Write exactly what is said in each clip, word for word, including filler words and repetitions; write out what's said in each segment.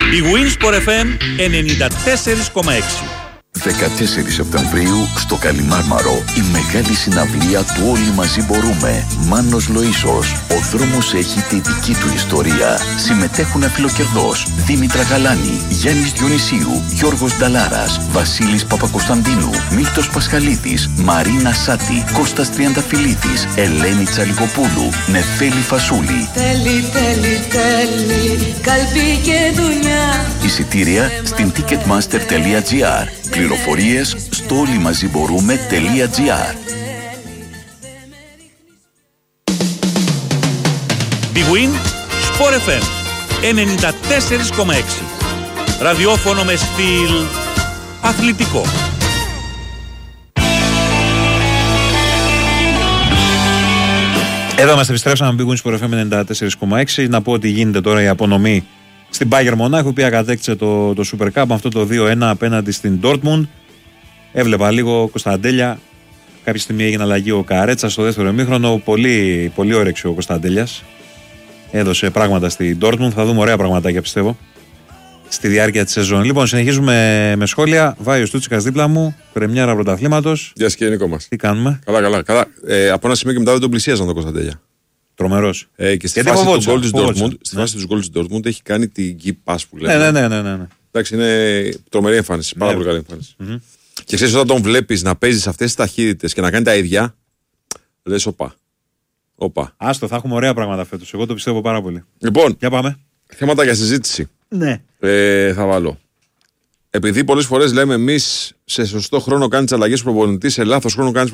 Η Winsport εφ εμ ενενήντα τέσσερα κόμμα έξι. δεκατέσσερις Σεπτεμβρίου στο Καλιμάρμαρο η μεγάλη συναυλία του Όλοι Μαζί Μπορούμε. Μάνος Λοΐσος. Ο δρόμος έχει τη δική του ιστορία. Συμμετέχουν αφιλοκερδός Δήμητρα Γαλάνη, Γιάννης Διονυσίου, Γιώργος Νταλάρας, Βασίλης Παπακοσταντίνου, Μίλτος Πασχαλίδης, Μαρίνα Σάτη, Κώστας Τριανταφυλλίδης, Ελένη Τσαλικοπούλου, Νεφέλη Φασούλη. Τέλει, τέλει, τέλει, καλπί και δουλειά. Εισιτήρια στην ticketmaster τελεία τζι άρ. Πληροφορίες στο όλοιμαζιμπορούμε τελεία τζι άρ. Big Win Sport εφ εμ ενενήντα τέσσερα κόμμα έξι. Ραδιόφωνο με στυλ αθλητικό. Εδώ μας επιστρέψαμε Big Win Sport εφ εμ ενενήντα τέσσερα κόμμα έξι. Να πω ότι γίνεται τώρα η απονομή στην Bayern Μονάχου, η οποία κατέκτησε το, το Super Cup με αυτό το δύο ένα απέναντι στην Dortmund. Έβλεπα λίγο Κωνσταντέλια. Κάποια στιγμή έγινε αλλαγή ο Καρέτσα στο δεύτερο ημίχρονο. Πολύ, πολύ όρεξη ο Κωνσταντέλιας. Έδωσε πράγματα στην Dortmund. Θα δούμε ωραία πραγματάκια, πιστεύω, στη διάρκεια της σεζόν. Λοιπόν, συνεχίζουμε με σχόλια. Βάιο Στούτσικας δίπλα μου, πρεμιέρα πρωταθλήματος. Γεια σας κύριε Νίκο μας. Τι κάνουμε? Καλά, καλά. καλά. Ε, από ένα σημείο και μετά δεν τον πλησίαζαν τον Κωνσταντέλια. Τρομερός. Ε, και στη φάση του γκολ της Dortmund, στη φάση του γκολ της Dortmund έχει κάνει την key pass που λέμε. Ναι, ναι, ναι, ναι, ναι. Εντάξει, είναι τρομερή εμφάνιση. Πάρα ναι. πολύ καλή εμφάνιση. Mm-hmm. Και ξέρεις, όταν τον βλέπεις να παίζει σε αυτές τις ταχύτητες και να κάνει τα ίδια, λες οπα. Οπα. Άστο, θα έχουμε ωραία πράγματα φέτος. Εγώ το πιστεύω πάρα πολύ. Λοιπόν, για πάμε. Θέματα για συζήτηση. Ναι. Ε, θα βάλω. Επειδή πολλές φορές λέμε εμείς σε σωστό χρόνο κάνει τις αλλαγές του προπονητή, σε λάθος χρόνο κάνει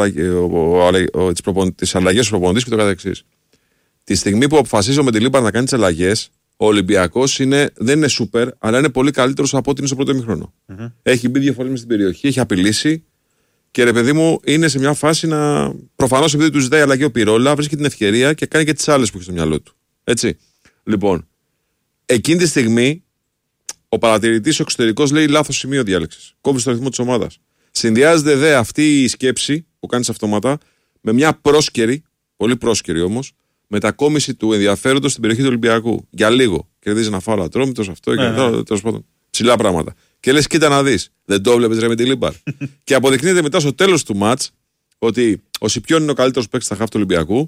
τις αλλαγές του προπονητή και το καθεξής. Τη στιγμή που αποφασίζω με τη Λίμπαρ να κάνει τις αλλαγές, ο Ολυμπιακός είναι, δεν είναι σούπερ, αλλά είναι πολύ καλύτερος από ό,τι είναι στο πρώτο ημίχρονο. Mm-hmm. Έχει μπει δύο φορές μες στην περιοχή, έχει απειλήσει και ρε παιδί μου είναι σε μια φάση να. Προφανώς επειδή του ζητάει αλλαγή ο Πυρόλα, βρίσκει την ευκαιρία και κάνει και τις άλλες που έχει στο μυαλό του. Έτσι. Λοιπόν, εκείνη τη στιγμή ο παρατηρητής, ο εξωτερικός, λέει λάθος σημείο διάλεξης. Κόβει στο ρυθμό της ομάδας. Συνδυάζεται δε αυτή η σκέψη που κάνει αυτόματα με μια πρόσκαιρη, πολύ πρόσκαιρη όμως, μετακόμιση του ενδιαφέροντος στην περιοχή του Ολυμπιακού. Για λίγο. Κερδίζει ένα φάουλ Ατρόμητος, αυτό και αυτό. Τέλος πάντων. Ψηλά πράγματα. Και λες, κοίτα να δεις. Δεν το βλέπεις ρε με τη Λίμπαρ. Και αποδεικνύεται μετά στο τέλος του μάτς ότι ο Σιπιόν είναι ο καλύτερος παίκτης στα χαφ του Ολυμπιακού.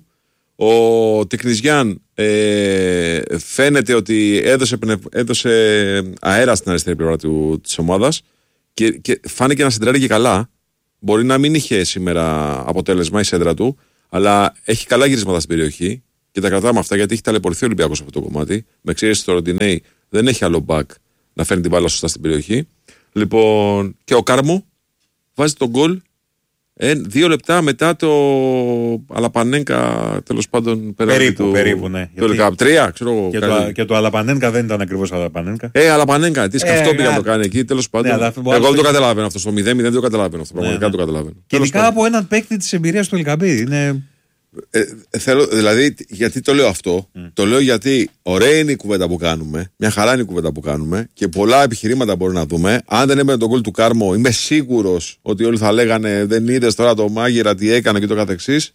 Ο Τικνιζιάν ε, φαίνεται ότι έδωσε, έδωσε αέρα στην αριστερή πλευρά της ομάδας και, και φάνηκε να συντράρει και καλά. Μπορεί να μην είχε σήμερα αποτέλεσμα η σέντρα του, αλλά έχει καλά γυρίσματα στην περιοχή και τα κρατάμε αυτά γιατί έχει ταλαιπωρηθεί ο Ολυμπιακός σε αυτό το κομμάτι. Με εξαίρεση στο Ροντινέι δεν έχει άλλο back να φέρνει την μπάλα σωστά στην περιοχή. Λοιπόν, και ο Κάρμο βάζει τον γκολ ε, δύο λεπτά μετά το Αλαπανένκα, τέλος πάντων περίπου, του, περίπου, ναι. Το δεκατρία, ξέρω εγώ. Και, το, και το Αλαπανένκα δεν ήταν ακριβώς Αλαπανένκα. Ε, Αλαπανένκα, τι σκαφτό πήγα να το κάνει εκεί, τέλος πάντων. Ναι, εγώ δεν το καταλαβαίνω αυτό. Στο μηδέν μηδέν δεν το καταλαβαίνω αυτό. Πραγματικά ναι, το καταλαβαίνω. Και ειδικά από έναν παίκτη της εμπειρίας του Ελκαμπή. Είναι. Ε, θέλω, δηλαδή, γιατί το λέω αυτό, mm. το λέω γιατί ωραία είναι η κουβέντα που κάνουμε, μια χαρά είναι η κουβέντα που κάνουμε και πολλά επιχειρήματα μπορούμε να δούμε. Αν δεν έμπαινε τον γκολ του Κάρμο, είμαι σίγουρος ότι όλοι θα λέγανε δεν είδες τώρα το μάγειρα τι έκανε και το καθεξής.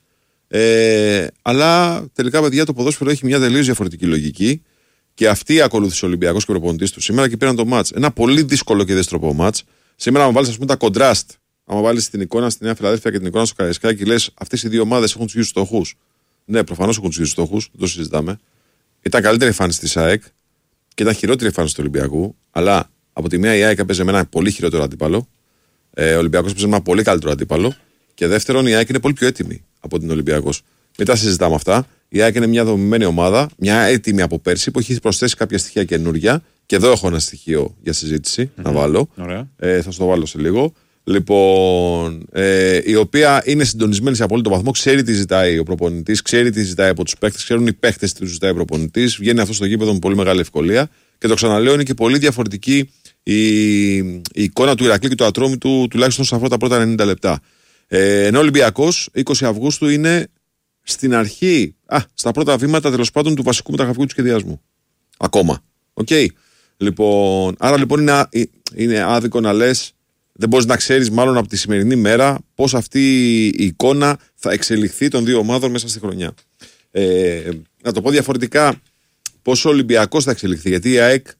Ε, αλλά τελικά, παιδιά, το ποδόσφαιρο έχει μια τελείως διαφορετική λογική και αυτή ακολούθησε ο Ολυμπιακός και ο προπονητής του σήμερα και πήραν το μάτς. Ένα πολύ δύσκολο και δεστροπό μάτς. Σήμερα, αν βάλεις ας πούμε τα κοντράστ. Αν βάλεις την εικόνα στη Νέα Φιλαδέλφια και την εικόνα στο Καραϊσκάκι, λες αυτές οι δύο ομάδες έχουν τους ίδιους στόχους. Ναι, προφανώς έχουν τους ίδιους στόχους, δεν το συζητάμε. Ήταν καλύτερη εμφάνιση της ΑΕΚ και ήταν χειρότερη εμφάνιση του Ολυμπιακού. Αλλά από τη μία η ΑΕΚ έπαιζε με ένα πολύ χειρότερο αντίπαλο. Ε, ο Ολυμπιακός έπαιζε με ένα πολύ καλύτερο αντίπαλο. Και δεύτερον, η ΑΕΚ είναι πολύ πιο έτοιμη από την Ολυμπιακός. Μην τα συζητάμε αυτά. Η ΑΕΚ είναι μια δομημένη ομάδα, μια έτοιμη από πέρσι που έχει προσθέσει κάποια στοιχεία καινούργια. Και εδώ έχω ένα στοιχείο για συζήτηση mm-hmm. να βάλω. Ε, θα σου το βάλω σε λίγο. Λοιπόν, ε, η οποία είναι συντονισμένη σε απόλυτο βαθμό, ξέρει τι ζητάει ο προπονητής, ξέρει τι ζητάει από τους παίχτες, ξέρουν οι παίχτες τι ζητάει ο προπονητής, βγαίνει αυτό στο γήπεδο με πολύ μεγάλη ευκολία και το ξαναλέω, είναι και πολύ διαφορετική η, η εικόνα του Ηρακλή και του Ατρόμητου, τουλάχιστον σε αυτά τα πρώτα ενενήντα λεπτά. Ε, ενώ ο Ολυμπιακός είκοσι Αυγούστου είναι στην αρχή, α, στα πρώτα βήματα τέλος πάντων του βασικού μεταγραφικού του σχεδιασμού. Ακόμα. Okay. Λοιπόν, άρα λοιπόν είναι, είναι άδικο να λες. Δεν μπορείς να ξέρεις μάλλον από τη σημερινή μέρα πώς αυτή η εικόνα θα εξελιχθεί των δύο ομάδων μέσα στη χρονιά. Ε, να το πω διαφορετικά, πώς ο Ολυμπιακός θα εξελιχθεί. Γιατί η ΑΕΚ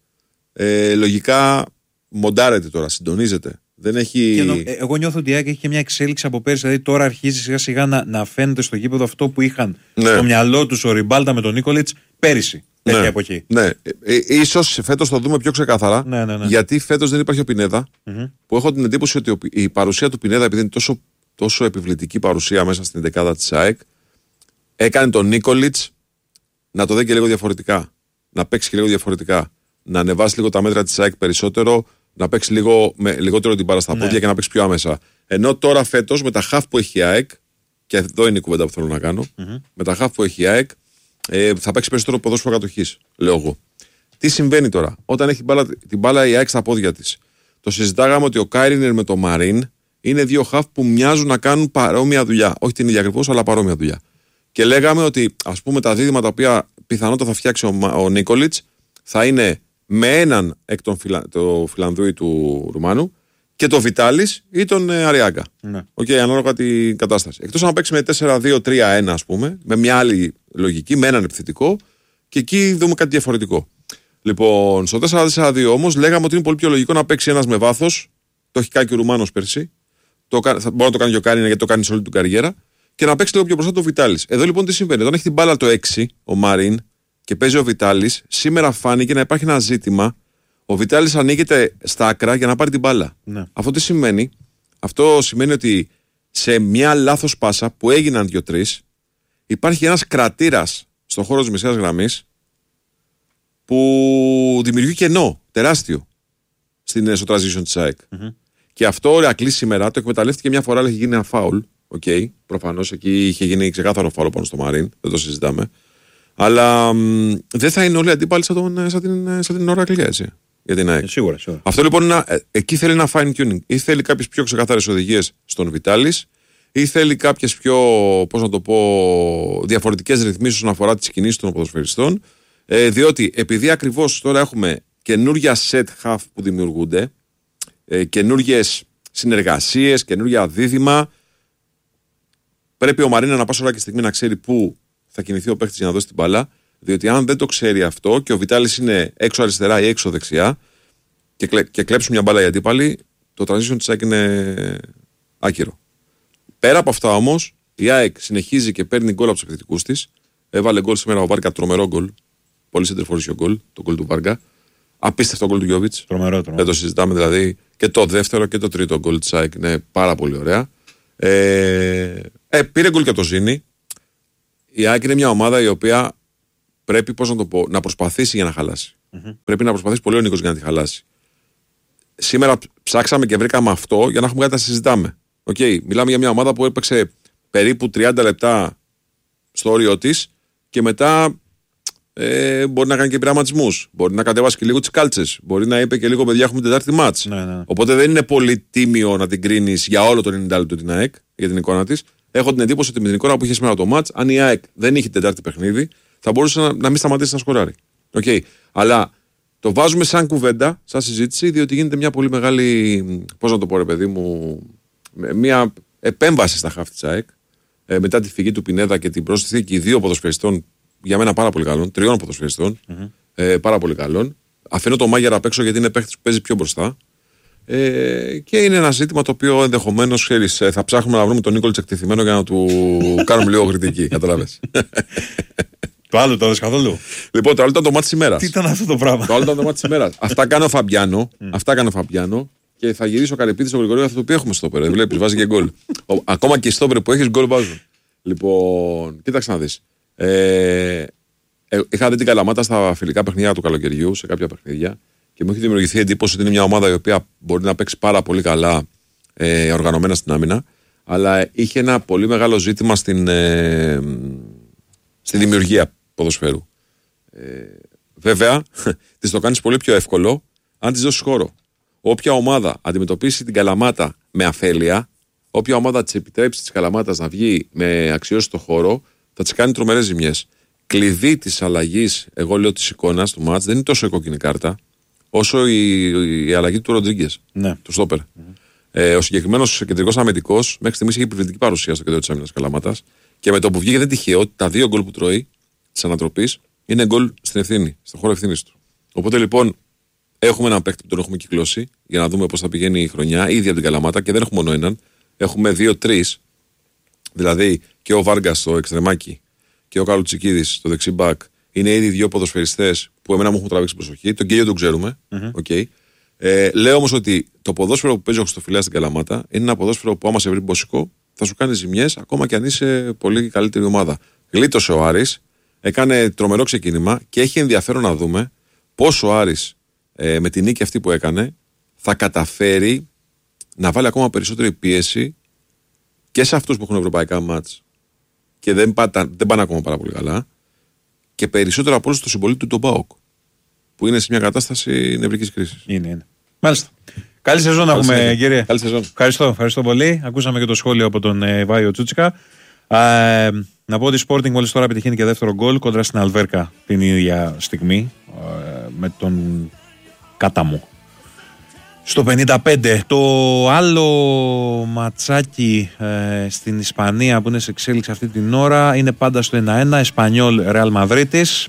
Ε, λογικά μοντάρεται τώρα, συντονίζεται. Δεν έχει... Και νο, εγώ νιώθω ότι η ΑΕΚ έχει και μια εξέλιξη από πέρσι. Δηλαδή τώρα αρχίζει σιγά σιγά να, να φαίνεται στο γήπεδο αυτό που είχαν ναι. στο μυαλό του ο Ριμπάλτα με τον Νίκολιτς πέρυσι. Τέτοια ναι. εποχή. Ναι. Ε, ίσως φέτος το δούμε πιο ξεκάθαρα. Ναι, ναι, ναι. Γιατί φέτος δεν υπάρχει ο Πινέδα. Mm-hmm. Που έχω την εντύπωση ότι η παρουσία του Πινέδα, επειδή είναι τόσο, τόσο επιβλητική παρουσία μέσα στην δεκάδα της ΑΕΚ, έκανε τον Νίκολιτς να το δει και λίγο διαφορετικά. Να παίξει και λίγο διαφορετικά. Να ανεβάσει λίγο τα μέτρα της ΑΕΚ περισσότερο. Να παίξει λίγο, με, λιγότερο την μπάλα στα πόδια ναι. και να παίξει πιο άμεσα. Ενώ τώρα φέτος με τα χαφ που έχει η ΑΕΚ, και εδώ είναι η κουβέντα που θέλω να κάνω, mm-hmm. με τα χαφ που έχει η ΑΕΚ, ε, θα παίξει περισσότερο ποδόσφαιρο κατοχής, λέω εγώ. Τι συμβαίνει τώρα, όταν έχει μπάλα, την μπάλα η ΑΕΚ στα πόδια της. Το συζητάγαμε ότι ο Κάιρινερ με το Μαρίν είναι δύο χαφ που μοιάζουν να κάνουν παρόμοια δουλειά. Όχι την ίδια ακριβώς, αλλά παρόμοια δουλειά. Και λέγαμε ότι ας πούμε τα δίδυμα τα οποία πιθανότατα θα φτιάξει ο, ο Νίκολιτς θα είναι με έναν εκ των φιλα... το Φιλανδού του Ρουμάνου και το Βιτάλης ή τον ε, Αριάγκα. Ναι. Οκ, okay, ανάλογα την κατάσταση. Εκτός αν παίξει με τέσσερα δύο τρία ένα, ας πούμε, με μια άλλη λογική, με έναν επιθετικό, και εκεί δούμε κάτι διαφορετικό. Λοιπόν, στο τέσσερα τέσσερα δύο όμως λέγαμε ότι είναι πολύ πιο λογικό να παίξει ένας με βάθος. Το έχει κάνει και ο Ρουμάνος πέρσι. Το, θα μπορεί να το κάνει και ο Κάρινα γιατί το κάνει σε όλη του καριέρα. Και να παίξει λίγο πιο μπροστά το Βιτάλης. Εδώ λοιπόν τι συμβαίνει. Όταν έχει την μπάλα το έξι, ο Μαρίν, και παίζει ο Βιτάλης, σήμερα φάνηκε να υπάρχει ένα ζήτημα. Ο Βιτάλης ανοίγεται στα άκρα για να πάρει την μπάλα. Ναι. Αυτό τι σημαίνει? Αυτό σημαίνει ότι σε μια λάθος πάσα που έγιναν δύο-τρεις, υπάρχει ένας κρατήρας στον χώρο της μεσαίας γραμμής που δημιουργεί κενό τεράστιο στην, στο transition της ΑΕΚ. Mm-hmm. Και αυτό ο Ηρακλής σήμερα το εκμεταλλεύτηκε μια φορά, αλλά έχει γίνει ένα φάουλ. Οκ, okay, προφανώς εκεί είχε γίνει ξεκάθαρο φάουλ πάνω στο Μαρίν, δεν το συζητάμε. Αλλά μ, δεν θα είναι όλοι αντίπαλοι σαν, τον, σαν την, σαν την Ηρακλή, έτσι. Για την ΑΕΚ. Σίγουρα, σίγουρα. Αυτό λοιπόν είναι, ε, εκεί θέλει ένα fine tuning. Ή θέλει κάποιες πιο ξεκάθαρες οδηγίες στον Βιτάλης, ή θέλει κάποιες πιο, πώς να το πω, διαφορετικές ρυθμίσεις όσον αφορά τις κινήσεις των ποδοσφαιριστών. Ε, διότι επειδή ακριβώς τώρα έχουμε καινούργια set half που δημιουργούνται, ε, καινούργιες συνεργασίες, καινούργια δίδυμα, πρέπει ο Μαρίνα να πάσα ώρα και στιγμή να ξέρει πού θα κινηθεί ο παίχτης για να δώσει την μπάλα. Διότι αν δεν το ξέρει αυτό και ο Βιτάλης είναι έξω αριστερά ή έξω δεξιά και, κλε, και κλέψουν μια μπάλα οι αντίπαλοι, το transition της ΑΕΚ είναι άκυρο. Πέρα από αυτά όμως, η ΑΕΚ συνεχίζει και παίρνει γκολ από τους επιθετικούς της. Έβαλε γκολ σήμερα ο Βάρκα, τρομερό γκολ. Πολύ σεντερφορήσιο γκολ, το γκολ του Βάρκα. Απίστευτο γκολ του Γιόβιτς. Τρομερό, τρομερό. Δεν το συζητάμε δηλαδή. Και το δεύτερο και το τρίτο γκολ της ΑΕΚ είναι πάρα πολύ ωραία. Ε, ε, πήρε γκολ και από το Ζήνη. Η ΑΕΚ είναι μια ομάδα η οποία πρέπει, πώς να το πω, να προσπαθήσει για να χαλάσει. Mm-hmm. Πρέπει να προσπαθήσει πολύ ο Νίκος για να τη χαλάσει. Σήμερα ψάξαμε και βρήκαμε αυτό για να έχουμε κάτι να συζητάμε. Okay, μιλάμε για μια ομάδα που έπαιξε περίπου τριάντα λεπτά στο όριό της και μετά ε, μπορεί να κάνει και πειραματισμούς. Μπορεί να κατέβασε και λίγο τις κάλτσες. Μπορεί να είπε και λίγο παιδιά έχουμε τετάρτη μάτς. Ναι, ναι. Οπότε δεν είναι πολύ τίμιο να την κρίνεις για όλο το ενενήντα λεπτό την ΑΕΚ, για την εικόνα της. Έχω την εντύπωση ότι με την εικόνα που είχε σήμερα το μάτς, αν η ΑΕΚ δεν είχε τετάρτη παιχνίδι, θα μπορούσε να, να μην σταματήσει να σκοράρει. Okay. Αλλά το βάζουμε σαν κουβέντα, σαν συζήτηση, διότι γίνεται μια πολύ μεγάλη, πώς να το πω ρε παιδί μου, μια επέμβαση στα χαφ της ΑΕΚ ε, μετά τη φυγή του Πινέδα και την πρόσθεση δύο ποδοσφαιριστών, για μένα πάρα πολύ καλών, τριών ποδοσφαιριστών, mm-hmm. ε, πάρα πολύ καλών. Αφήνω το Μάγερα απ' έξω γιατί είναι παίχτης που παίζει πιο μπροστά. Ε, και είναι ένα ζήτημα το οποίο ενδεχομένως ξέρεις, θα ψάχνουμε να βρούμε τον Νίκολιτς εκτεθειμένο για να του κάνουμε λίγο κριτική. Καταλάβες. Το άλλο το έδωσε καθόλου. Λοιπόν, το άλλο ήταν το μάτι της ημέρας. Τι ήταν αυτό το πράγμα. Το άλλο ήταν το μάτι της ημέρας. Αυτά κάνει ο Φαμπιάνο. Mm. Αυτά κάνει ο Φαμπιάνο. Και θα γυρίσει ο Καρυπίδης στο Γρηγορείο, αυτό το οποίο έχουμε στο πέρα. Βλέπεις, βάζει και γκολ. Ακόμα και στο πέρα που έχεις γκολ βάζουν. Λοιπόν, κοίταξε να δεις. Ε, είχα δει την Καλαμάτα στα φιλικά παιχνίδια του καλοκαιριού, σε κάποια παιχνίδια. Και μου έχει δημιουργηθεί εντύπωση ότι είναι μια ομάδα η οποία μπορεί να παίξει πάρα πολύ καλά ε, οργανωμένα στην άμυνα. Αλλά είχε ένα πολύ μεγάλο ζήτημα στην, ε, στη δημιουργία ποδοσφαίρου. Ε, βέβαια, της το κάνεις πολύ πιο εύκολο αν της δώσεις χώρο. Όποια ομάδα αντιμετωπίσει την Καλαμάτα με αφέλεια, όποια ομάδα της επιτρέψει της Καλαμάτας να βγει με αξιώσει το χώρο, θα της κάνει τρομερές ζημιές. Κλειδί της αλλαγής, εγώ λέω της εικόνας του μάτς, δεν είναι τόσο η κόκκινη κάρτα, όσο η, η αλλαγή του Ροντρίγκες, ναι. του στόπερ. Mm-hmm. Ε, ο συγκεκριμένος κεντρικός αμυντικός μέχρι στιγμής έχει επιβλητική παρουσία στο κέντρο της άμυνας Καλαμάτας και με το που βγήκε δεν τυχαίο ότι τα δύο γκολ που τρώει της ανατροπής είναι γκολ στην ευθύνη, στον χώρο ευθύνης του. Οπότε λοιπόν Έχουμε έναν παίκτη που τον έχουμε κυκλώσει για να δούμε πώς θα πηγαίνει η χρονιά, ήδη από την Καλαμάτα, και δεν έχουμε μόνο έναν. Έχουμε δύο-τρεις. Δηλαδή και ο Βάργας στο εξτρεμάκι και ο Καλουτσικίδης στο δεξί μπακ είναι ήδη δύο ποδοσφαιριστές που εμένα μου έχουν τραβήξει προσοχή. Τον κύριο τον ξέρουμε. Mm-hmm. Okay. Ε, λέω όμως ότι το ποδόσφαιρο που παίζει ο Χριστοφυλάς στην Καλαμάτα είναι ένα ποδόσφαιρο που άμα σε βρει μποσικό θα σου κάνει ζημιές ακόμα και αν είσαι πολύ καλύτερη ομάδα. Γλίτωσε ο Άρης, έκανε τρομερό ξεκίνημα και έχει ενδιαφέρον να δούμε πόσο ο Άρης ε, με την νίκη αυτή που έκανε θα καταφέρει να βάλει ακόμα περισσότερη πίεση και σε αυτούς που έχουν ευρωπαϊκά μάτς και δεν, πάτα, δεν πάνε ακόμα πάρα πολύ καλά, και περισσότερο από όλους στο συμπολίτη του τον ΠΑΟΚ, που είναι σε μια κατάσταση νευρικής κρίσης. Είναι, είναι. Μάλιστα. Καλή σεζόν να έχουμε, κύριε. Καλή σεζόν. Ευχαριστώ, ευχαριστώ πολύ. Ακούσαμε και το σχόλιο από τον ε, Βάιο Τσούτσικα. Ε, να πω ότι η Sporting μόλις τώρα επιτυχαίνει και δεύτερο γκολ κόντρα στην Αλβέρκα την ίδια στιγμή ε, με τον Κάταμο. Στο πενήντα πέντε. Το άλλο ματσάκι ε, στην Ισπανία που είναι σε εξέλιξη αυτή την ώρα είναι πάντα στο ένα ένα. Εσπανιόλ Ρεάλ Μαδρίτης.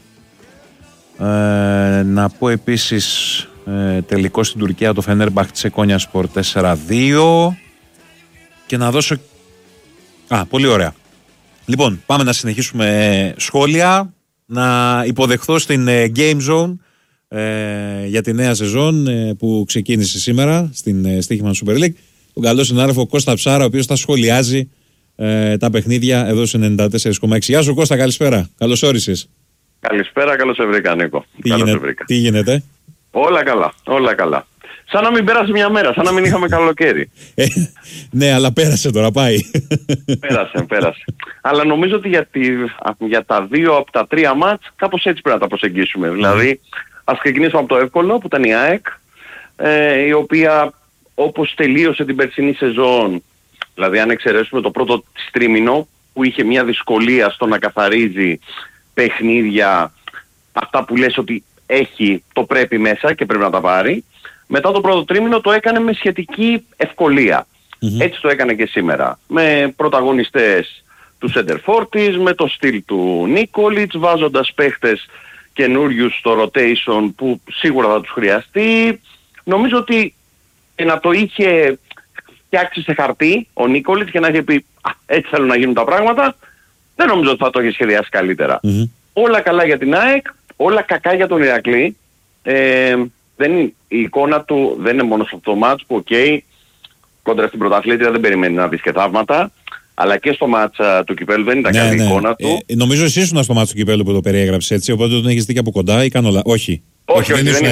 Ε, να πω επίσης ε, τελικό στην Τουρκία το Φενέρμπαχτσε Κόνιασπορ τέσσερα δύο. Και να δώσω... Α, πολύ ωραία. Λοιπόν, πάμε να συνεχίσουμε σχόλια. Να υποδεχθώ στην ε, Game Zone Ε, για τη νέα σεζόν ε, που ξεκίνησε σήμερα στην ε, Στοίχημα Super League, τον καλό συνάδελφο Κώστα Ψάρα, ο οποίος θα σχολιάζει ε, τα παιχνίδια εδώ στο ενενήντα τέσσερα κόμμα έξι. Γεια σου Κώστα, καλησπέρα. Καλώς όρισες. Καλησπέρα, καλώς σε βρήκα Νίκο. Τι, γίνε, τι γίνεται? Όλα καλά, όλα καλά. Σαν να μην πέρασε μια μέρα, σαν να μην είχαμε καλοκαίρι. Ε, ναι, αλλά πέρασε τώρα, πάει. Πέρασε, πέρασε. Αλλά νομίζω ότι για, τη, για τα δύο από τα τρία μάτς κάπως έτσι πρέπει να τα προσεγγίσουμε. Mm. Δηλαδή, ας ξεκινήσουμε από το εύκολο που ήταν η ΑΕΚ, ε, η οποία όπως τελείωσε την περσινή σεζόν, δηλαδή αν εξαιρέσουμε το πρώτο τρίμηνο που είχε μια δυσκολία στο να καθαρίζει παιχνίδια, αυτά που λες ότι έχει το πρέπει μέσα και πρέπει να τα πάρει, μετά το πρώτο τρίμηνο το έκανε με σχετική ευκολία. Mm-hmm. Έτσι το έκανε και σήμερα. Με πρωταγωνιστές του Σεντερφόρτης, με το στυλ του Νίκολιτς, βάζοντας παίχτες καινούριους στο rotation που σίγουρα θα τους χρειαστεί. Νομίζω ότι και να το είχε φτιάξει σε χαρτί ο Νίκολιτς και να είχε πει έτσι θέλουν να γίνουν τα πράγματα, δεν νομίζω ότι θα το είχε σχεδιάσει καλύτερα. Mm-hmm. Όλα καλά για την ΑΕΚ, όλα κακά για τον Ηρακλή. Ε, δεν είναι, η εικόνα του δεν είναι μόνο στο αυτό το μάτς που οκ, okay, κόντρα στην πρωταθλήτρια δεν περιμένει να δεις και θαύματα, αλλά και στο μάτς uh, του κυπέλου δεν ήταν ναι, καλή η ναι. εικόνα του. Ε, νομίζω εσύ ήσουν στο μάτς του κυπέλου που το περιέγραψες έτσι, οπότε τον έχεις δει και από κοντά ή κάνω λα... Όχι. Όχι, όχι, όχι δεν